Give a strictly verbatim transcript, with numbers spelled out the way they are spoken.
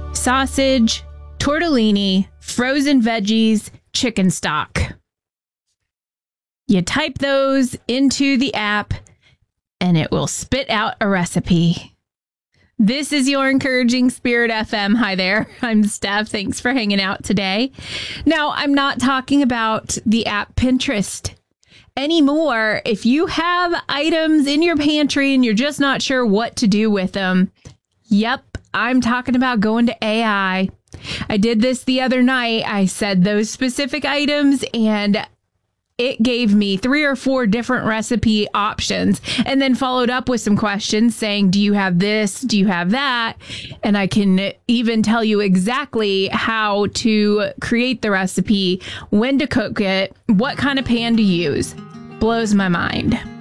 sausage, tortellini, frozen veggies, chicken stock. You type those into the app and it will spit out a recipe. This is your Encouraging Spirit F M. Hi there. I'm Steph. Thanks for hanging out today. Now, I'm not talking about the app Pinterest anymore. If you have items in your pantry and you're just not sure what to do with them, yep, I'm talking about going to A I. I did this the other night. I said those specific items and it gave me three or four different recipe options and then followed up with some questions saying, do you have this? Do you have that? And I can even tell you exactly how to create the recipe, when to cook it, what kind of pan to use. Blows my mind.